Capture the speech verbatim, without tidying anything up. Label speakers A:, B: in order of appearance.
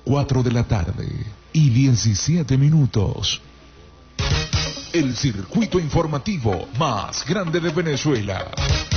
A: cuatro de la tarde y diecisiete minutos. El circuito informativo más grande de Venezuela.